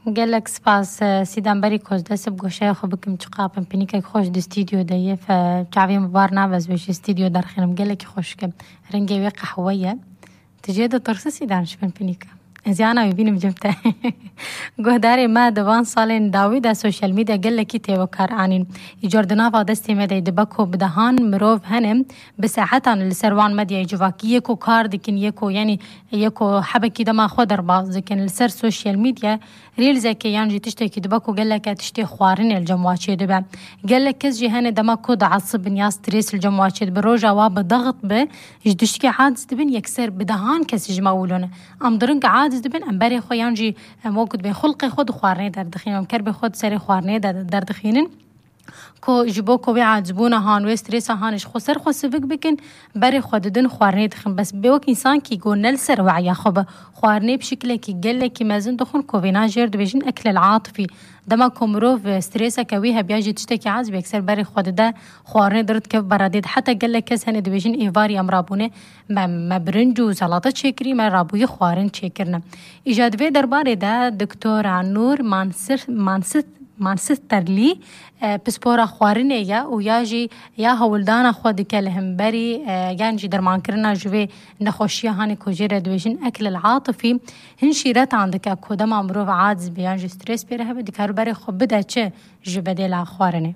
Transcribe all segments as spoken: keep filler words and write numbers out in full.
قال لك سباس سيدان بري كوز دس بقوشة خو بكم تقابن بنيك خوش دو استوديو دايه فجعبي مبارنا بس وش استوديو دارخنم قال لك خوش كم رنجي وقع حوية تجيد ترسي سيدان شبن بنيك زيانا يبين مجمته قهداري ما دوان صالين داويدا سوشيال ميديا قال لك تي وكار عنين جوردنافا دستي مدى دبكو بدهان مروف هنم بساعتها السروان مديا يجواك يكو كارد كن يكو يعني يكو حبكي دما خضر باز كن السر سوشيال ميديا ريل زي كي يانجي تشتكي دبكو قال لك تشتي خوارين الجمواتشي دبا قال لك كزجي هني دما كود عصب نياس تريس الجمواتشي بروجا واب ضغط به يجدشكي عادز دبن يكسر بدهان كس جماولونه ام درنق عادز دبن ام بري خو يانجي موجود به خلقي خود خوارني در دخين مكر به خود سري خوارني در در دخينن كو جبوكو بيعذبونا هان وستريسا هانش خسر خسفك بكن بري خوددن خوارني دخن بس بيوك انسان كي يقول نلسر وعيا خب خوارني بشكل كي قال لك مازن دخن كوفينا جيرد بيجن اكل العاطفي دما كومروف ستريسا كويها بيجي تشتكي عاز بيكسر بري خودده خوارني درت كيف براديد حتى قال لك كز هني دبيجن ايفاري امرابونه ما برنجو سلطه شكري ما رابوي خوارن شكرنا ايجاد في درباري ده دكتور عنور مانسر مانست مانستر لي بسپورا خوارنه یا و یاجی یا هولدانا خود کلهم بری یانجی درمان کرنا جوی نخوشیه هانی کوجره دویجن اکل العاطفی هنشیرت عندك کدام امروز عادز بیانجی سترس بیره بدیکارو بری خوب بده چه جبدل خوارنه.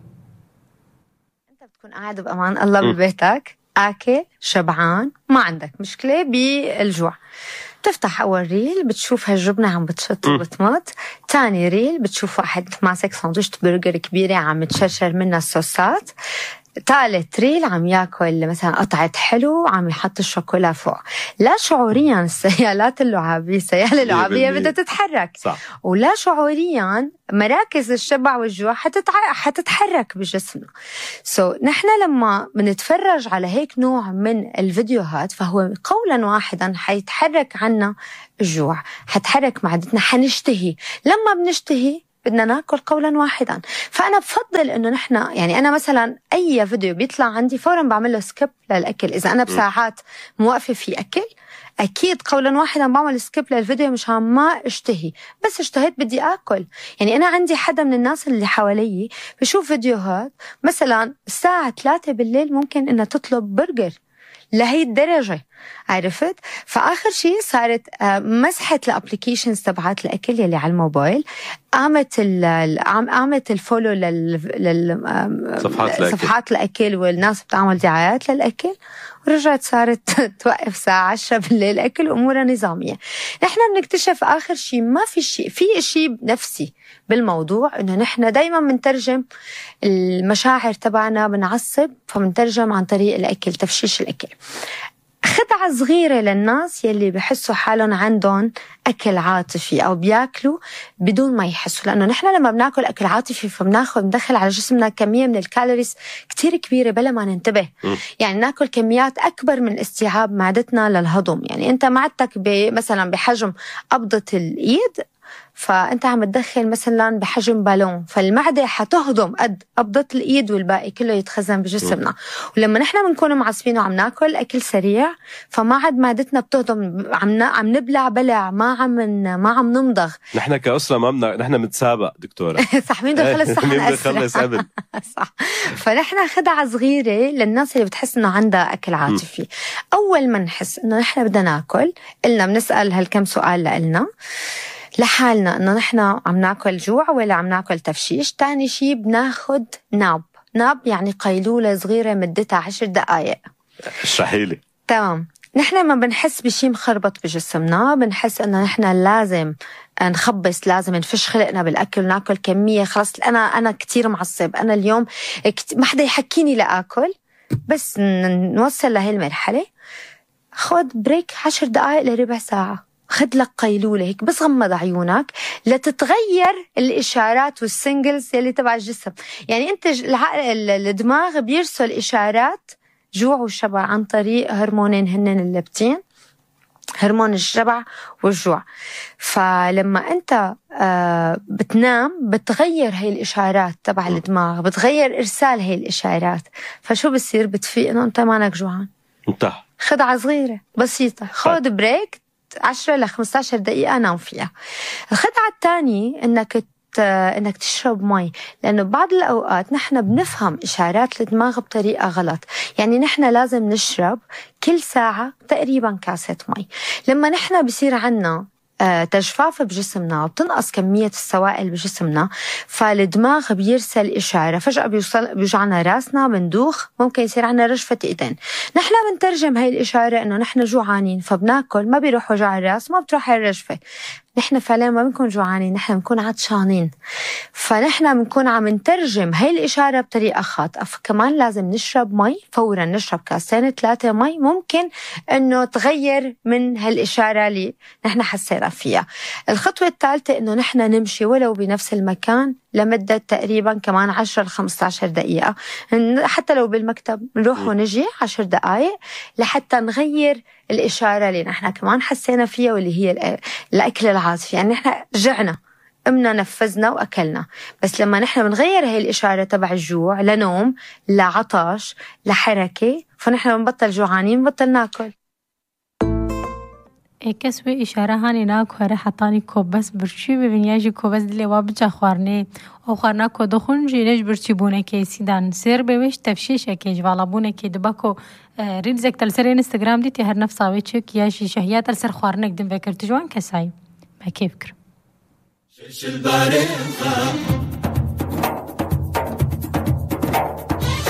انت بتكون قاعد بامان الله ببيتك اكل شبعان ما عندك مشكله بالجوع. بتفتح أول ريل بتشوف هالجبنة عم بتشط وبتمط. تاني ريل بتشوف واحد ماسك ساندويشة برجر كبيرة عم تشرشر منها الصوصات. ثالث ريل عم ياكل مثلا قطعة حلو عم يحط الشوكولا فوق. لا شعوريا السيالات اللعابية السيالة اللعابية بدها تتحرك صح. ولا شعوريا مراكز الشبع والجوع حتتع... حتتحرك بجسمنا. سو so, نحن لما بنتفرج على هيك نوع من الفيديوهات فهو قولا واحدا حيتحرك عنا الجوع، حتحرك معدتنا، حنشتهي. لما بنشتهي بدنا ناكل قولا واحدا. فأنا بفضل إنه نحن يعني أنا مثلا أي فيديو بيطلع عندي فورا بعمل له سكيب للأكل. إذا أنا بساعات موقفة في أكل أكيد قولا واحدا بعمل سكيب للفيديو مش عم ما اشتهي، بس اشتهيت بدي آكل. يعني أنا عندي حدا من الناس اللي حوالي بشوف فيديوهات مثلا الساعة ثلاثة بالليل ممكن إنها تطلب برجر لهي الدرجة، عرفت؟ فآخر شيء صارت مسحت الابليكيشنز تبعات الأكل يلي على الموبايل، قامت ال قامت الفولو لل صفحات الأكل والناس بتعمل دعايات للأكل، ورجعت صارت توقف ساعة عشرة بالليل أكل أمورها نظامية. نحن بنكتشف آخر شيء ما في شيء في شيء نفسي بالموضوع، إنه نحن دايما بنترجم المشاعر تبعنا، بنعصب فبنترجم عن طريق الأكل، تفشيش الأكل. خدعة صغيرة للناس يلي بحسوا حالهم عندهم أكل عاطفي أو بياكلوا بدون ما يحسوا، لأنه نحن لما بناكل أكل عاطفي فبناخذ بندخل على جسمنا كمية من الكالوريز كتير كبيرة بلا ما ننتبه. م. يعني ناكل كميات أكبر من استيعاب معدتنا للهضم. يعني أنت معدتك مثلا بحجم قبضة الإيد، فأنت عم تدخل مثلا بحجم بالون، فالمعدة حتهضم قد قبضة الإيد والباقي كله يتخزن بجسمنا. ولما نحن بنكون معصبين وعم ناكل أكل سريع فما عاد معدتنا بتهضم، عم عم نبلع بلع، ما عم ما عم نمضغ. نحن كأسرة ما بدنا، نحن متسابق دكتورة صح. مين بده يخلص صح مين بده يخلص قبل صح. فنحن خدعة صغيرة للناس اللي بتحس إنه عندها أكل عاطفي. أول ما نحس إنه نحن بدنا ناكل قلنا بنسأل هالكم سؤال لنا لحالنا، إنه نحن عم ناكل جوع ولا عم ناكل تفشيش. تاني شي بناخد ناب. ناب يعني قيلولة صغيرة مدتها عشر دقايق. اشرحي لي. تمام. نحن ما بنحس بشي مخربط بجسمنا، بنحس إنه نحن لازم نخبص، لازم نفش خلقنا بالأكل وناكل كمية. خلاص أنا أنا كتير معصب، أنا اليوم كت... ما حدا يحكيني لأكل، بس نوصل لهي المرحلة. خد بريك عشر دقايق لربع ساعة، خد لك قيلولة هيك، بس غمض عيونك لتتغير الإشارات والسنجلز يلي تبع الجسم. يعني أنت الدماغ بيرسل إشارات جوع والشبع عن طريق هرمونين هنن اللبتين، هرمون الشبع والجوع. فلما أنت آه بتنام بتغير هاي الإشارات تبع الدماغ، بتغير إرسال هاي الإشارات. فشو بصير؟ بتفيق إنه أنت مانك جوعان. انتهى. خدعة صغيرة بسيطة. خد بريك عشرة لخمسة عشر دقيقة نام فيها. الخدعة الثانية إنك انك تشرب مي، لانه بعض الاوقات نحن بنفهم اشارات الدماغ بطريقه غلط. يعني نحن لازم نشرب كل ساعه تقريبا كاسه مي. لما نحن بصير عنا تجفاف بجسمنا وبتنقص كمية السوائل بجسمنا، فالدماغ بيرسل إشارة، فجأة بيوصل بيوجعنا راسنا، بندوخ، ممكن يصير عنا رجفة إيدين. نحن بنترجم هاي الإشارة إنه نحن جوعانين، فبناكل، ما بيروح وجع الراس، ما بتروح الرجفة. نحن فعليا ما بنكون جوعانين، نحن بنكون عطشانين. فنحن بنكون عم نترجم هاي الإشارة بطريقة خاطئة. فكمان لازم نشرب مي فورا، نشرب كاسين ثلاثة مي، ممكن إنه تغير من هالإشارة اللي نحن حسينا فيها. الخطوة الثالثة إنه نحن نمشي ولو بنفس المكان لمدة تقريبا كمان عشرة لخمسة عشر دقيقة، حتى لو بالمكتب نروح ونجي عشر دقائق لحتى نغير الإشارة اللي نحن كمان حسينا فيها، واللي هي الأكل العاطفي. يعني نحن جعنا، قمنا نفذنا وأكلنا، بس لما نحن بنغير هاي الإشارة تبع الجوع لنوم، لعطش، لحركة، فنحن بنبطل جوعانين، بنبطل ناكل. کەسوێ ئیشارەهانی ناکوێرە حتانی کۆبەس برچی ببینیاژی کۆبەس دلێ وا بچە خواردنێ ئەو خواردنا کۆ دەخۆن ژێرەش برچی بوونەکەی سیدان سێر بێوێش تەفشێشەکەی ژواڵە بوونەکەی دبەکۆ ریلزێک تەلسەر ئینستاگرام دیتی هەر نەفساوێ چێک یاشی شەهیات تەلسەر خواردنێک دم بێکرد جوان کەسایی بەکێ بکرد.